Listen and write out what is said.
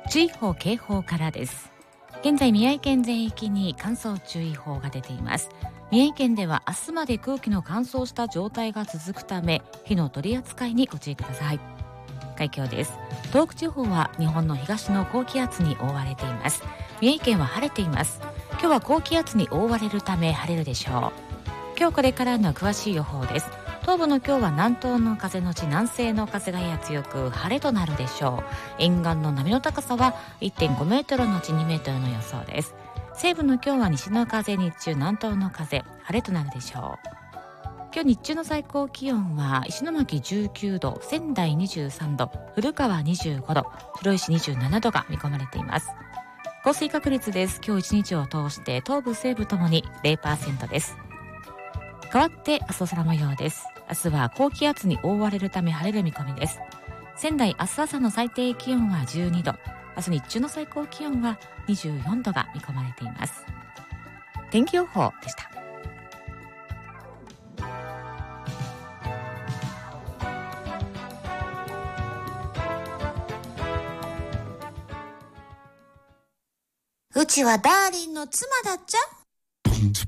注意報警報からです。現在宮城県全域に乾燥注意報が出ています。宮城県では明日まで空気の乾燥した状態が続くため、火の取り扱いにご注意ください。海峡です。東北地方は日本の東の高気圧に覆われています。宮城県は晴れています。今日は高気圧に覆われるため晴れるでしょう。今日これからの詳しい予報です。東部の今日は南東の風のち南西の風がやや強く晴れとなるでしょう。沿岸の波の高さは 1.5 メートルのち2メートルの予想です。西部の今日は西の風、日中南東の風、晴れとなるでしょう。今日日中の最高気温は石巻19度、仙台23度、古川25度、白石27度が見込まれています。降水確率です。今日一日を通して東部西部ともに 0% です。変わって明日の空模様です。明日は高気圧に覆われるため晴れる見込みです。仙台明日朝の最低気温は12度、明日日中の最高気温は24度が見込まれています。天気予報でした。 うちはダーリンの妻だっちゃ。